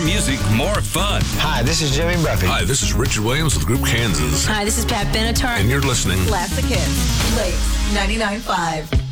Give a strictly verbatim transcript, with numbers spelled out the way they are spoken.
music, more fun. Hi, this is Jimmy Buffett. Hi, this is Richard Williams with Group Kansas. Hi, this is Pat Benatar. And you're listening. Classic Hits. Blaze ninety-nine point five.